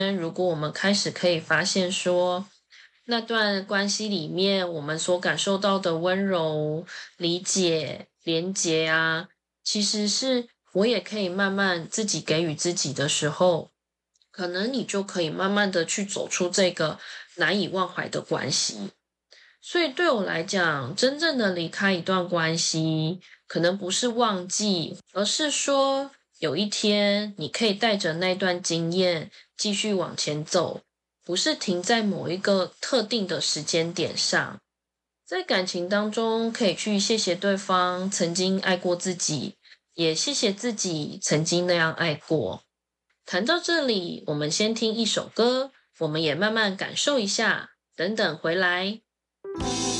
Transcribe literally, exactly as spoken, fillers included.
如果我们开始可以发现说，那段关系里面我们所感受到的温柔、理解、连结啊，其实是我也可以慢慢自己给予自己的时候，可能你就可以慢慢的去走出这个难以忘怀的关系。所以对我来讲，真正的离开一段关系，可能不是忘记，而是说有一天你可以带着那段经验继续往前走，不是停在某一个特定的时间点上。在感情当中，可以去谢谢对方曾经爱过自己，也谢谢自己曾经那样爱过。谈到这里，我们先听一首歌，我们也慢慢感受一下，等等回来。